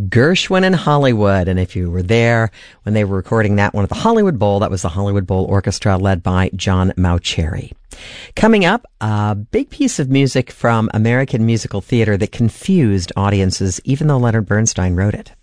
Gershwin in Hollywood. And if you were there when they were recording that one at the Hollywood Bowl, that was the Hollywood Bowl Orchestra led by John Mauceri. Coming up, a big piece of music from American musical theater that confused audiences, even though Leonard Bernstein wrote it.